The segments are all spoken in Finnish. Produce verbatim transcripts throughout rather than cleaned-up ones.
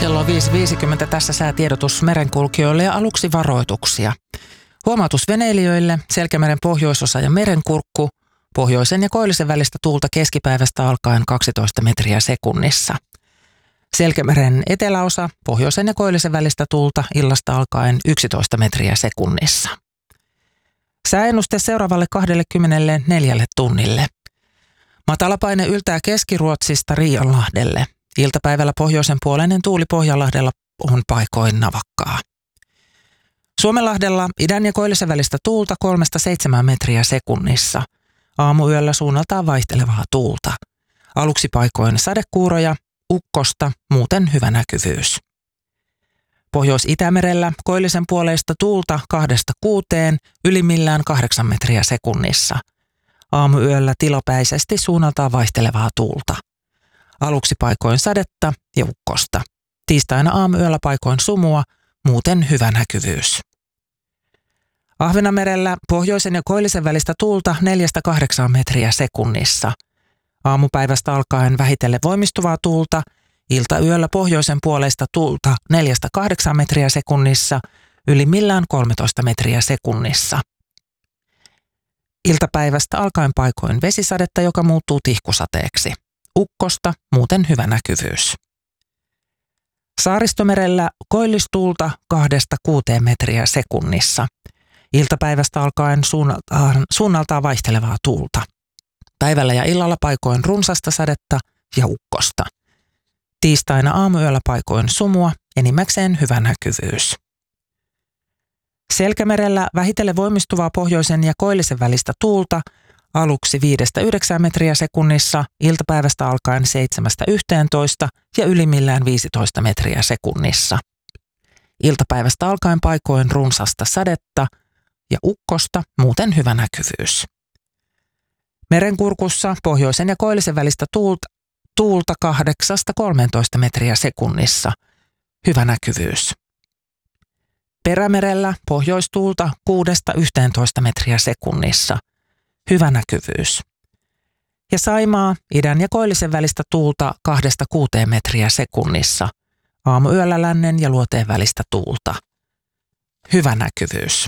Kello on viisi viisikymmentä, tässä säätiedotus merenkulkijoille ja aluksi varoituksia. Huomautus veneilijöille, Selkämeren pohjoisosa ja merenkurkku, pohjoisen ja koillisen välistä tuulta keskipäivästä alkaen kaksitoista metriä sekunnissa. Selkämeren eteläosa, pohjoisen ja koillisen välistä tuulta illasta alkaen yksitoista metriä sekunnissa. Sääennuste seuraavalle kaksikymmentäneljä tunnille. Matalapaine yltää Keski-Ruotsista Riianlahdelle. Iltapäivällä pohjoisen puoleinen tuuli Pohjanlahdella on paikoin navakkaa. Suomenlahdella idän ja koillisen välistä tuulta kolmesta seitsemään metriä sekunnissa. Aamuyöllä suunnaltaan vaihtelevaa tuulta. Aluksi paikoin sadekuuroja, ukkosta, muuten hyvä näkyvyys. Pohjois-Itämerellä koillisen puoleista tuulta kahdesta kuuteen, ylimmillään kahdeksan metriä sekunnissa. Aamuyöllä tilapäisesti suunnaltaan vaihtelevaa tuulta. Aluksi paikoin sadetta ja ukkosta. Tiistaina aamuyöllä paikoin sumua, muuten hyvä näkyvyys. Ahvenanmerellä pohjoisen ja koillisen välistä tuulta neljästä kahdeksaan metriä sekunnissa. Aamupäivästä alkaen vähitellen voimistuvaa tuulta, iltayöllä pohjoisen puoleista tuulta neljästä kahdeksaan metriä sekunnissa, ylimmillään kolmetoista metriä sekunnissa. Iltapäivästä alkaen paikoin vesisadetta, joka muuttuu tihkusateeksi. Ukkosta, muuten hyvä näkyvyys. Saaristomerellä koillistuulta kahdesta kuuteen metriä sekunnissa. Iltapäivästä alkaen suunnaltaan, suunnaltaan vaihtelevaa tuulta. Päivällä ja illalla paikoin runsasta sadetta ja ukkosta. Tiistaina aamuyöllä paikoin sumua, enimmäkseen hyvä näkyvyys. Selkämerellä vähitellen voimistuvaa pohjoisen ja koillisen välistä tuulta, aluksi viidestä yhdeksään metriä sekunnissa, iltapäivästä alkaen seitsemästä yhteentoista ja ylimmillään viisitoista metriä sekunnissa. Iltapäivästä alkaen paikoin runsasta sadetta ja ukkosta, muuten hyvä näkyvyys. Merenkurkussa pohjoisen ja koillisen välistä tuulta, tuulta kahdeksasta kolmeentoista metriä sekunnissa, hyvä näkyvyys. Perämerellä pohjoistuulta kuudesta yhteentoista metriä sekunnissa, hyvä näkyvyys. Ja Saimaa idän ja koillisen välistä tuulta kahdesta kuuteen metriä sekunnissa, aamuyöllä lännen ja luoteen välistä tuulta, hyvä näkyvyys.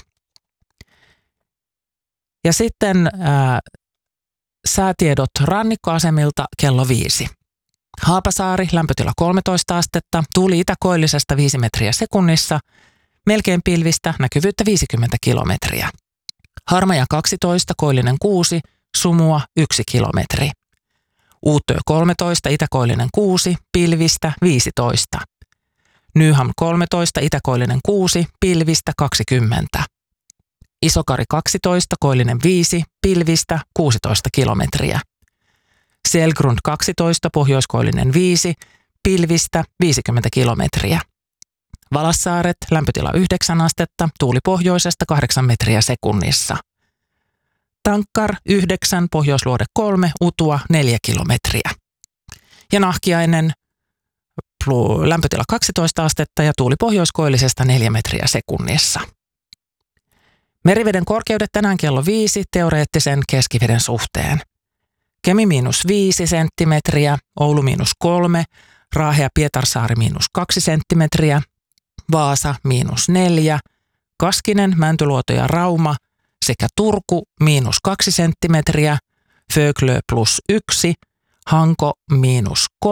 Ja sitten ää, säätiedot rannikkoasemilta kello viisi. Haapasaari, lämpötila kolmetoista astetta, tuuli itäkoillisesta viisi metriä sekunnissa, melkein pilvistä, näkyvyyttä viisikymmentä kilometriä. Harmaja kaksitoista, koillinen kuusi, sumua yksi kilometri. Uuttöö kolmetoista, itäkoillinen kuusi, pilvistä viisitoista. Nyham kolmetoista, itäkoillinen kuusi, pilvistä kaksikymmentä. Isokari kaksitoista, koillinen viisi, pilvistä kuusitoista kilometriä. Selgrund kaksitoista, pohjoiskoillinen viisi, pilvistä viisikymmentä kilometriä. Valassaaret, lämpötila yhdeksän astetta, tuuli pohjoisesta kahdeksan metriä sekunnissa. Tankkar yhdeksän, pohjoisluode kolme, Utua neljä kilometriä. Ja Nahkiainen, lämpötila kaksitoista astetta ja tuuli pohjoiskoillisesta neljä metriä sekunnissa. Meriveden korkeudet tänään kello viisi teoreettisen keskiveden suhteen. Kemi miinus viisi senttimetriä, Oulu miinus kolme, Raahe ja Pietarsaari miinus kaksi senttimetriä, Vaasa miinus neljä, Kaskinen, Mäntyluoto ja Rauma sekä Turku miinus kaksi senttimetriä, Föglö plus yksi, Hanko miinus kolme.